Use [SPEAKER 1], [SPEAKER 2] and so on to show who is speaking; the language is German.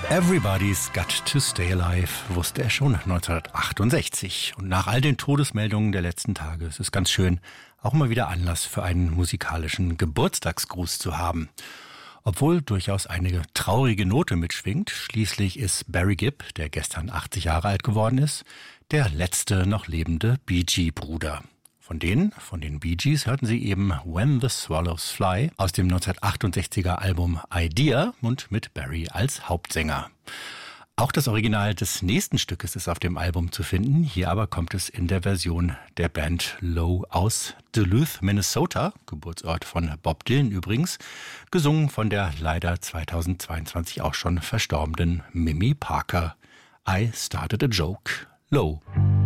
[SPEAKER 1] Everybody's Got to Stay Alive wusste er schon 1968. Und nach all den Todesmeldungen der letzten Tage ist es ganz schön, auch mal wieder Anlass für einen musikalischen Geburtstagsgruß zu haben. Obwohl durchaus eine traurige Note mitschwingt, schließlich ist Barry Gibb, der gestern 80 Jahre alt geworden ist, der letzte noch lebende Bee Gee-Bruder. Von den Bee Gees hörten Sie eben When the Swallows Fly aus dem 1968er Album Idea und mit Barry als Hauptsänger. Auch das Original des nächsten Stückes ist auf dem Album zu finden. Hier aber kommt es in der Version der Band Low aus Duluth, Minnesota, Geburtsort von Bob Dylan übrigens, gesungen von der leider 2022 auch schon verstorbenen Mimi Parker. I started a joke, Low.